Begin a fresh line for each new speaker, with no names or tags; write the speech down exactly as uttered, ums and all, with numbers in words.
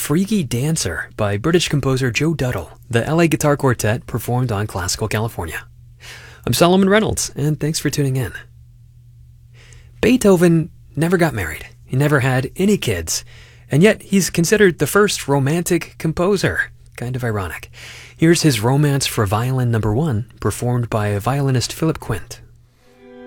Freaky Dancer by British composer Joe Duddle, the L A Guitar Quartet performed on Classical California. I'm Solomon Reynolds, and thanks for tuning in. Beethoven never got married. He never had any kids, and yet he's considered the first romantic composer. Kind of ironic. Here's his Romance for Violin Number One, performed by violinist Philip Quint.